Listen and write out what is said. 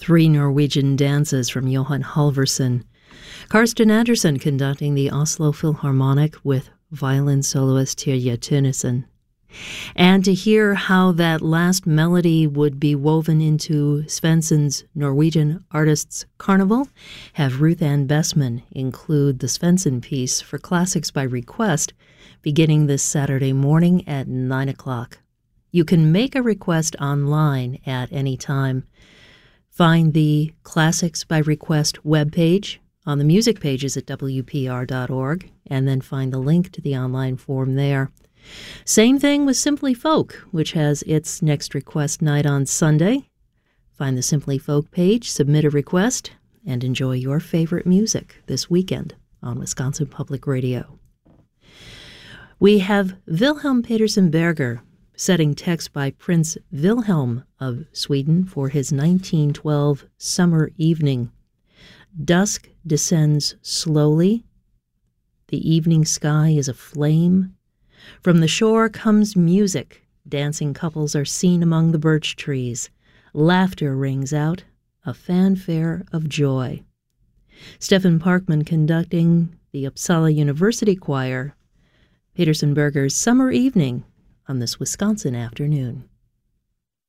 Three Norwegian dances from Johan Halvorsen. Karsten Andersen conducting the Oslo Philharmonic with violin soloist Terje Tønnesen. And to hear how that last melody would be woven into Svensson's Norwegian Artists Carnival, have Ruth Ann Bessman include the Svensson piece for Classics by Request, beginning this Saturday morning at 9 o'clock. You can make a request online at any time. Find the Classics by Request webpage on the music pages at WPR.org, and then find the link to the online form there. Same thing with Simply Folk, which has its next request night on Sunday. Find the Simply Folk page, submit a request, and enjoy your favorite music this weekend on Wisconsin Public Radio. We have Wilhelm Petersen Berger setting text by Prince Wilhelm of Sweden for his 1912 Summer Evening. Dusk descends slowly. The evening sky is aflame. From the shore comes music. Dancing couples are seen among the birch trees. Laughter rings out, a fanfare of joy. Stefan Parkman conducting the Uppsala University Choir. Petersen Berger's Summer Evening on this Wisconsin afternoon.